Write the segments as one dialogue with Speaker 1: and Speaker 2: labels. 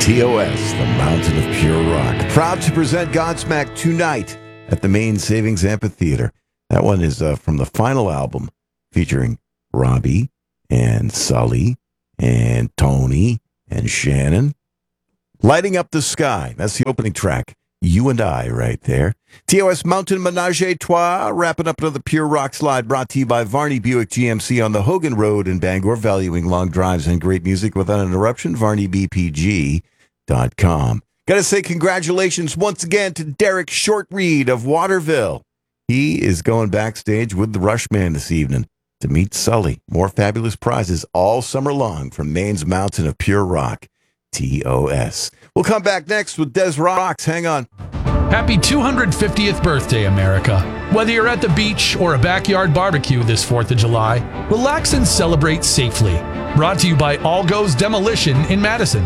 Speaker 1: TOS, the Mountain of Pure Rock. Proud to present Godsmack tonight at the Maine Savings Amphitheater. That one is from the final album featuring Robbie and Sully and Tony and Shannon. Lighting Up the Sky. That's the opening track. You and I right there. TOS Mountain Menage a Trois, wrapping up another Pure Rock slide brought to you by Varney Buick GMC on the Hogan Road in Bangor, valuing long drives and great music without interruption. VarneyBPG.com. Got to say congratulations once again to Derek Shortreed of Waterville. He is going backstage with the Rushman this evening to meet Sully. More fabulous prizes all summer long from Maine's Mountain of Pure Rock. TOS. We'll come back next with Des Rocks. Hang on.
Speaker 2: Happy 250th birthday, America. Whether you're at the beach or a backyard barbecue this 4th of July, relax and celebrate safely. Brought to you by All Goes Demolition in Madison.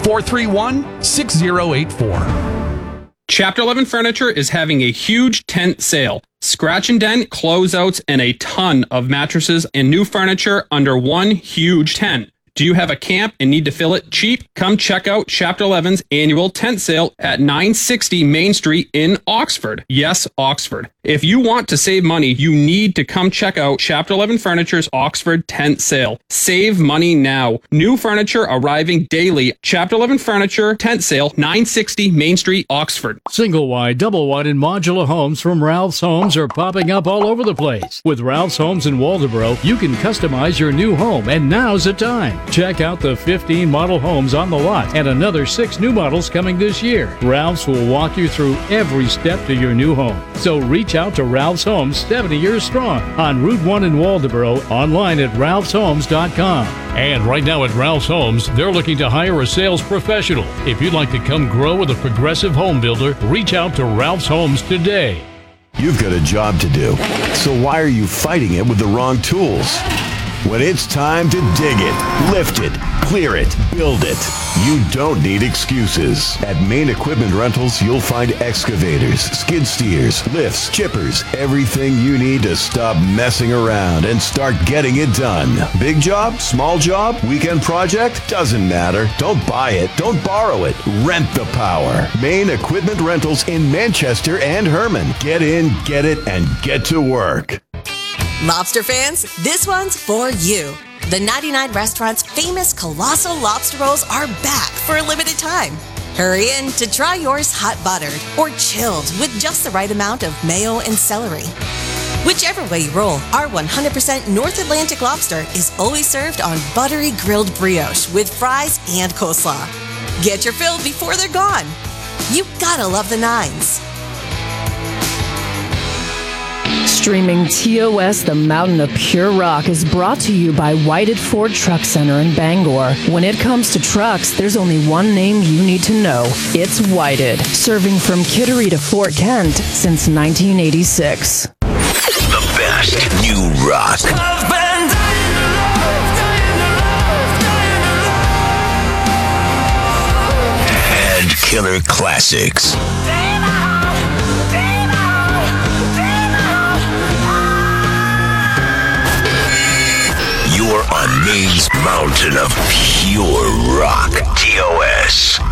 Speaker 2: 431-6084.
Speaker 3: Chapter 11 Furniture is having a huge tent sale. Scratch and dent, closeouts, and a ton of mattresses and new furniture under one huge tent. Do you have a camp and need to fill it cheap? Come check out Chapter 11's annual tent sale at 960 Main Street in Oxford. Yes, Oxford. If you want to save money, you need to come check out Chapter 11 Furniture's Oxford tent sale. Save money now. New furniture arriving daily. Chapter 11 Furniture tent sale, 960 Main Street, Oxford.
Speaker 4: Single wide, double wide, and modular homes from Ralph's Homes are popping up all over the place. With Ralph's Homes in Waldoboro, you can customize your new home, and now's the time. Check out the 15 model homes on the lot and another 6 new models coming this year. Ralph's will walk you through every step to your new home. So reach out to Ralph's Homes, 70 years strong, on Route 1 in Waldoboro, online at ralphshomes.com. And right now at Ralph's Homes, they're looking to hire a sales professional. If you'd like to come grow with a progressive home builder, reach out to Ralph's Homes today.
Speaker 1: You've got a job to do, so why are you fighting it with the wrong tools? When it's time to dig it, lift it, clear it, build it, you don't need excuses. At Main Equipment Rentals, you'll find excavators, skid steers, lifts, chippers, everything you need to stop messing around and start getting it done. Big job, small job, weekend project, doesn't matter. Don't buy it, don't borrow it, rent the power. Main Equipment Rentals in Manchester and Herman. Get in, get it, and get to work.
Speaker 5: Lobster fans, this one's for you. The 99 Restaurant's famous Colossal Lobster Rolls are back for a limited time. Hurry in to try yours hot buttered or chilled with just the right amount of mayo and celery. Whichever way you roll, our 100% North Atlantic lobster is always served on buttery grilled brioche with fries and coleslaw. Get your fill before they're gone. You gotta love the nines.
Speaker 6: Streaming TOS, the Mountain of Pure Rock, is brought to you by Whited Ford Truck Center in Bangor. When it comes to trucks, there's only one name you need to know. It's Whited, serving from Kittery to Fort Kent since 1986.
Speaker 7: The best new rock. And killer classics. You're on Maine's Mountain of Pure Rock. TOS.